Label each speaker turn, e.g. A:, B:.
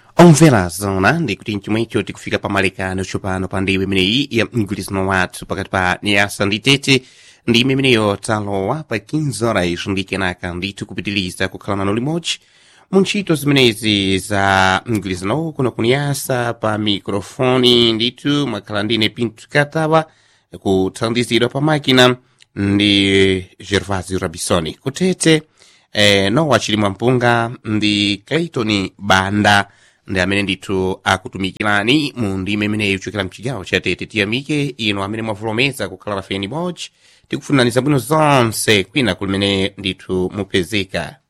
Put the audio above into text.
A: Omvela zona ndikuti nchimwecho tikufika pa malekano tsopano pa ndiwo imeneyi ya mgwirizano wathu pakati pa nyasa ndi tete ndi imeneyo talowa pa 15 horas ndi kenaka ndithu kupitiliza kukhala nano limodzi mu ntchito zimenezi za mgwirizano kuno kuniyasa pa mikrofoni ndithu mwakhala ndine Pinto Katawa kuthandizidwa pa makina ndi Gervasio Rabisoni kutete Nowa Chilimwa Mpunga ndi Clayton Banda ndi amene ndithu akutumikirani mu ndime imeneyi kuchokera mchigawo cha Tete. Tiyamike ino amene mwavulomeza kukhala pafeni bodzi tikufunirani zabwino zonse kwina kulimene ndithu mupezeka.